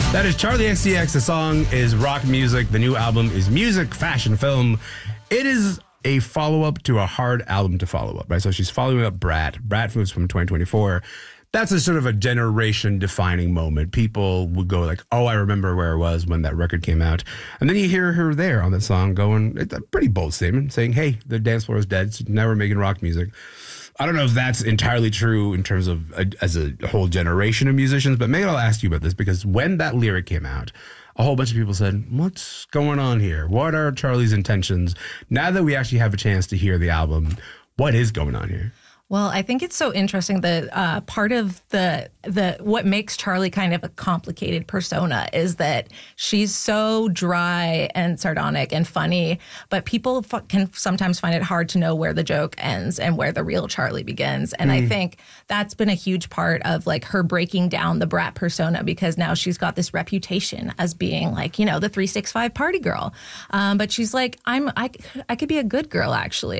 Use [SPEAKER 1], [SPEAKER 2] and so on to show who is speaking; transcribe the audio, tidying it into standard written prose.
[SPEAKER 1] That is Charlie XCX. The song is Rock Music. The new album is Music, Fashion, Film. It is a follow-up to a hard album to follow up, right? So she's following up Brat. Brat was from 2024. That's a sort of a generation-defining moment. People would go like, oh, I remember where I was when that record came out. And then you hear her there on that song going, it's a pretty bold statement, saying, hey, the dance floor is dead. So now we're making rock music. I don't know if that's entirely true in terms of as a whole generation of musicians, but maybe I'll ask you about this because when that lyric came out, a whole bunch of people said, what's going on here? What are Charlie's intentions? Now that we actually have a chance to hear the album, what is going on here?
[SPEAKER 2] Well, I think it's so interesting that part of the what makes Charlie kind of a complicated persona is that she's so dry and sardonic and funny, but people can sometimes find it hard to know where the joke ends and where the real Charlie begins. And I think that's been a huge part of like her breaking down the Brat persona because now she's got this reputation as being like, you know, the 365 party girl. But she's like, I could be a good girl actually.